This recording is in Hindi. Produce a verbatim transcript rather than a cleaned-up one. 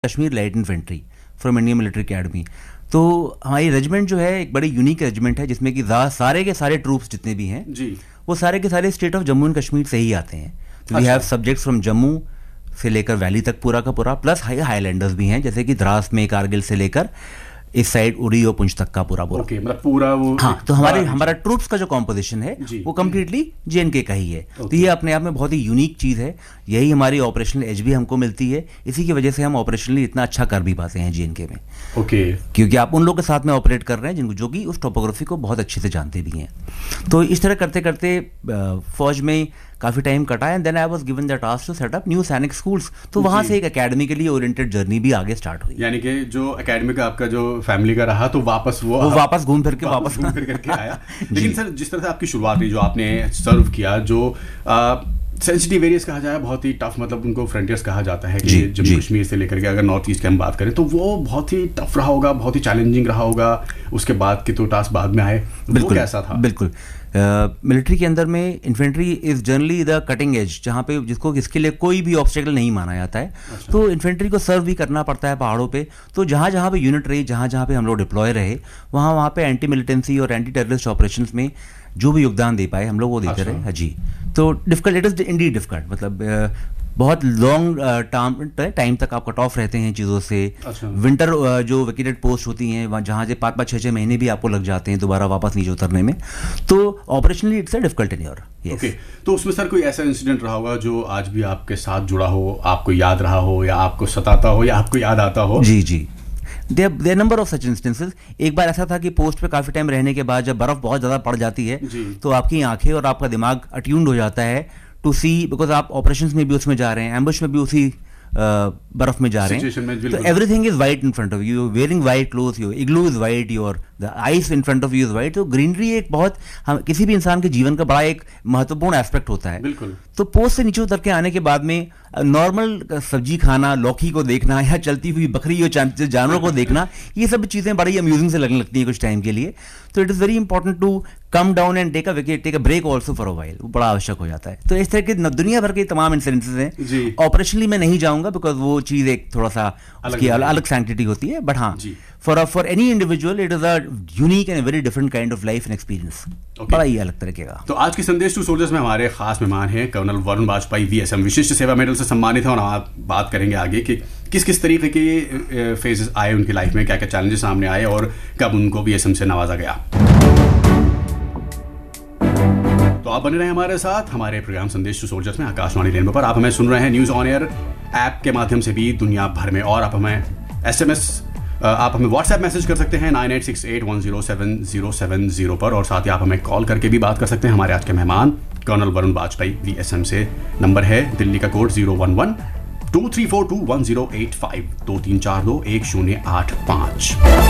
Kashmir light infantry from Indian military academy. तो हमारी रेजिमेंट जो है एक बड़ी यूनिक रेजिमेंट है जिसमें कि सारे के सारे ट्रूप्स जितने भी हैं जी वो सारे के सारे state of Jammu and Kashmir से ही आते हैं। तो we have subjects from Jammu से लेकर वैली तक पूरा का पूरा, प्लस हाई हाईलैंडर्स भी हैं जैसे कि द्रास में कारगिल से लेकर इस साइड उड़ी और पुंछ तक का पूरा पूरा okay, मतलब पूरा वो हाँ। तो हमारे हमारा ट्रूप्स का जो कॉम्पोजिशन है वो कम्प्लीटली जेएनके का ही है। okay. तो ये अपने आप में बहुत ही यूनिक चीज़ है, यही हमारी ऑपरेशनल एज भी हमको मिलती है, इसी की वजह से हम ऑपरेशनली इतना अच्छा कर भी पाते हैं जेएनके में। Okay okay. क्योंकि आप उन लोगों के साथ में ऑपरेट कर रहे हैं जिनको जो कि उस टोपोग्राफी को बहुत अच्छे से जानते भी हैं। तो इस तरह करते करते फौज में काफ़ी टाइम कटा and then I was given the task to set up new सैनिक स्कूल्स। तो वहाँ से एक एकेडमी के लिए ओरिएंटेड जर्नी भी आगे स्टार्ट हुई। यानी कि जो एकेडमी का आपका जो फैमिली का रहा तो वापस वो, वो वापस घूम फिर के वापस वापस घूम फिर करके आया। लेकिन सर जिस तरह से आपकी शुरुआत हुई, जो आपने सर्व किया, जो सेंसिटिव एरियाज कहा जाए, बहुत ही टफ, मतलब उनको फ्रंटियर्स कहा जाता है कि जम्मू कश्मीर से लेकर के अगर नॉर्थ ईस्ट की हम बात करें तो वो बहुत ही टफ रहा होगा, बहुत ही चैलेंजिंग रहा होगा। उसके बाद के तो टास्क बाद में आए, वो कैसा था? बिल्कुल मिलिट्री uh, के अंदर में infantry is generally the cutting edge, जहाँ पे जिसको इसके लिए कोई भी ऑब्स्टेकल नहीं माना जाता है। अच्छा। तो इन्फेंट्री को सर्व भी करना पड़ता है पहाड़ों पे। तो जहाँ जहाँ पे यूनिट रही, जहाँ जहाँ पे हम लोग डिप्लॉय रहे, वहाँ वहाँ पे एंटी मिलिटेंसी और एंटी टेररिस्ट ऑपरेशंस में जो भी योगदान दे पाए हम लोग वो देते अच्छा। रहे जी। तो difficult, it is Indeed difficult, मतलब uh, बहुत लॉन्ग टाइम तक आप कट ऑफ रहते हैं चीज़ों से। अच्छा। विंटर जो वेकेटेड पोस्ट होती हैं वहाँ जहाँ से पाँच पाँच छः छः महीने भी आपको लग जाते हैं दोबारा वापस नीचे उतरने में। तो operationally it's a difficult in your. Okay, तो उसमें सर कोई ऐसा इंसिडेंट रहा होगा जो आज भी आपके साथ जुड़ा हो, आपको याद रहा हो, या आपको सताता हो, या आपको याद आता हो? जी जी, their number of such instances. एक बार ऐसा था कि पोस्ट पे काफ़ी टाइम रहने के बाद जब बर्फ़ बहुत ज़्यादा पड़ जाती है तो आपकी आंखें और आपका दिमाग अट्यून्ड हो जाता है टू सी, बिकॉज आप ऑपरेशंस में भी उसमें जा रहे हैं, एम्बुश में भी उसी बर्फ में जा रहे हैं। तो everything is white in front of you, wearing white cloth, your igloo is white, your the ice in front of you is white. तो ग्रीनरी एक बहुत हम किसी भी इंसान के जीवन का बड़ा एक महत्वपूर्ण एस्पेक्ट होता है। बिल्कुल। तो पोस्ट से नीचे उतर के आने के बाद में नॉर्मल सब्जी खाना, लौकी को देखना या चलती हुई बकरी या जानवरों को देखना, ये सब चीज़ें बड़ी अम्यूजिंग से लगने लगती हैं कुछ टाइम के लिए। तो it is very important to come down and take a wicket take a break also for a while, वो बड़ा आवश्यक हो जाता है। तो इस तरह के दुनिया भर के तमाम इंसिडेंसेस हैं। ऑपरेशनली मैं नहीं जाऊंगा बिकॉज वो चीज़ एक थोड़ा सा उसकी अलग सैंक्टिटी होती है, बट हाँ for for any individual it is a unique and very different kind of life and experience, बड़ा ही अलग तरीके का। तो आज की संदेश टू सोल्जर्स में हमारे खास मेहमान हैं कर्नल वरुण वाजपेयी, वीएसएम विशिष्ट सेवा मेडल से सम्मानित हैं, और आप बात करेंगे आगे कि किस किस तरीके के फेजेस आए उनकी लाइफ में, क्या क्या चैलेंजेस सामने आए और कब उनको वीएसएम से नवाजा गया। तो आप बने रहे हमारे साथ हमारे प्रोग्राम संदेश टू सोल्जर्स में आकाशवाणी रेनबो पर। आप हमें सुन रहे हैं न्यूज ऑन एयर ऐप के माध्यम से भी दुनिया भर में, और आप हमें एसएमएस आप हमें व्हाट्सएप मैसेज कर सकते हैं nine eight six eight one zero seven zero seven zero पर, और साथ ही आप हमें कॉल करके भी बात कर सकते हैं। हमारे आज के मेहमान कर्नल वरुण वाजपेयी, वीएसएम से। नंबर है दिल्ली का code zero one one two three four to one zero eight five, दो तीन चार दो एक शून्य आठ पाँच।